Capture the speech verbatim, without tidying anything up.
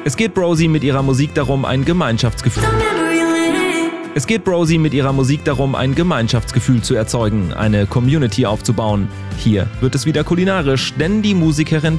Es geht Brosi mit ihrer Musik darum, ein Gemeinschaftsgefühl. Es geht Brosi mit ihrer Musik darum, ein Gemeinschaftsgefühl zu erzeugen, eine Community aufzubauen. Hier wird es wieder kulinarisch, denn die Musikerin